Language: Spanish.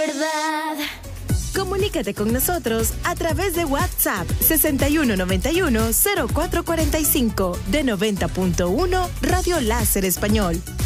verdad. Comunícate con nosotros a través de WhatsApp 6191-0445 de 90.1 Radio Láser Español.